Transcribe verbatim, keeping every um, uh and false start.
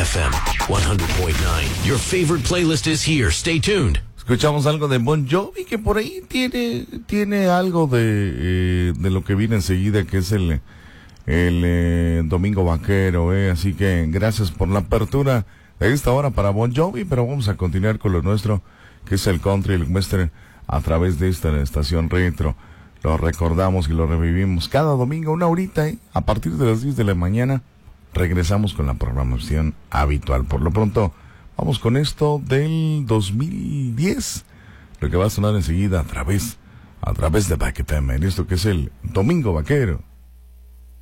F M one hundred point nine. Your favorite playlist is here. Stay tuned. Escuchamos algo de Bon Jovi, que por ahí tiene tiene algo de eh, de lo que viene enseguida, que es el el eh, Domingo Vaquero, eh. Así que gracias por la apertura de esta hora para Bon Jovi, pero vamos a continuar con lo nuestro, que es el country y el western, a través de esta estación retro. Lo recordamos y lo revivimos cada domingo, una horita, ¿eh? A partir de las diez de la mañana regresamos con la programación habitual. Por lo pronto, vamos con esto del dos mil diez, lo que va a sonar enseguida a través, a través de Back F M, en esto que es el Domingo Vaquero.